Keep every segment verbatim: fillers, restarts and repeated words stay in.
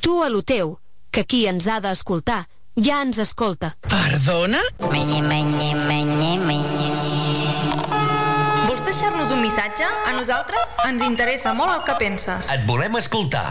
Tu a lo teu, que qui ens ha d'escoltar ja ens escolta. Perdona? Menye, menye, menye, menye. Vols deixar-nos un missatge? A nosaltres ens interessa molt el que penses. Et volem escoltar.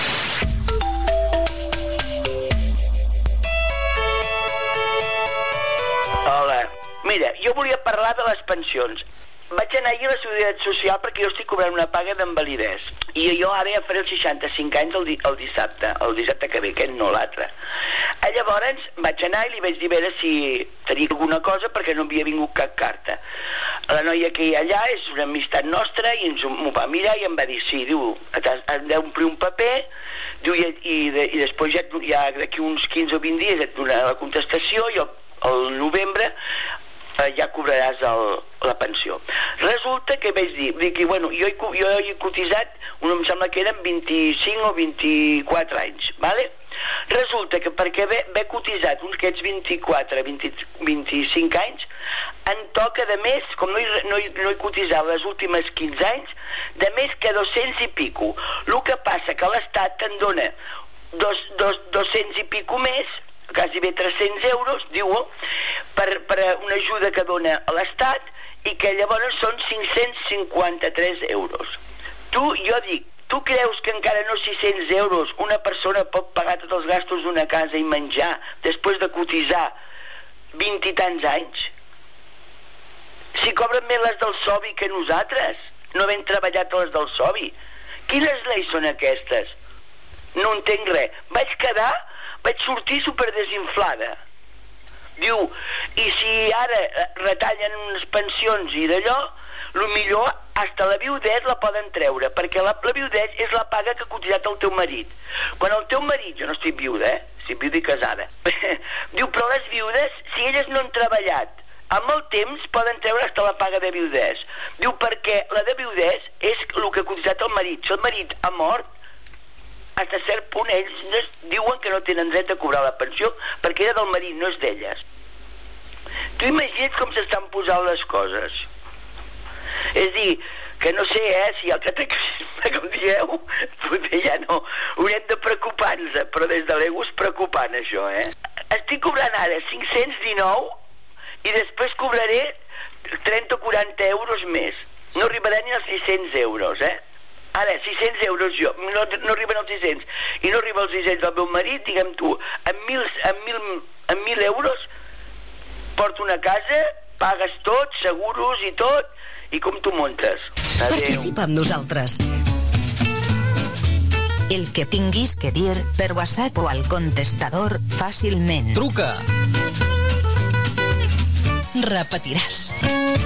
Hola. Mira, jo volia parlar de les pensions. Vaig anar ahir a la Seguretat Social perquè jo estic cobrant una paga d'invalidesa. I jo ara ja faré els seixanta-cinc anys el, di el dissabte, el dissabte que ve, aquest no l'altre. Llavors vaig anar i li vaig dir a veure si tenia alguna cosa perquè no havia vingut cap carta. La noia que hi ha allà és una amistat nostra i ens m'ho va mirar i em va dir sí, diu, has d'omplir un paper, diu, i, i, de, i després ja, ja d'aquí uns quinze o vint dies et donarà la contestació i el, el novembre ja cobraràs el, la pensió. Resulta que vaig dir, dic, bueno, jo he, jo he cotitzat, em sembla que eren vint-i-cinc o vint-i-quatre anys, vale? Resulta que perquè haver cotitzat uns aquests vint-i-quatre, vint, vint-i-cinc anys, em toca de més, com no he, no he, no he cotitzat les últimes quinze anys, de més que dos-cents i pico. El que passa que l'Estat te'n dona dos, dos, dos-cents i pico més, quasi bé tres-cents euros, diu, per, per una ajuda que dona a l'Estat i que llavors són cinc-cents cinquanta-tres euros. Tu, jo dic, tu creus que encara no sis-cents euros una persona pot pagar tots els gastos d'una casa i menjar després de cotitzar vint i tants anys? Si cobren més les del S O B I que nosaltres, no havent treballat les del S O B I. Quines lleis són aquestes? No entenc res. Vaig quedar, vaig sortir superdesinflada. Diu, i si ara retallen unes pensions i d'allò, el millor, hasta la viudet la poden treure, perquè la, la viudet és la paga que ha cotitzat el teu marit. Quan el teu marit, jo no estic viuda, eh? Estic viuda i casada. Diu, però les viudes, si elles no han treballat, amb el temps poden treure hasta la paga de viudès. Diu, perquè la de viudès és el que ha cotitzat el marit. Si el marit ha mort, fins a cert punt ells diuen que no tenen dret a cobrar la pensió perquè era del marit, no és d'elles. Tu imagina't com s'estan posant les coses. És dir, que no sé, eh, si el catequisme que em dieu, potser ja no, haurem de preocupar-nos, però des de l'ego és preocupant això, eh? Estic cobrant ara cinc-cents dinou i després cobraré trenta o quaranta euros més. No arribarà ni als sis-cents euros, eh? Ara, sis-cents euros jo, no, no arriben als sis-cents, i no arriba als sis-cents del meu marit, digue'm tu, amb mil, amb mil, amb mil euros porto una casa, pagues tot, seguros i tot, i com tu muntes. Adéu. Participa amb nosaltres. El que tinguis que dir per WhatsApp o al contestador fàcilment. Truca! Repetiràs.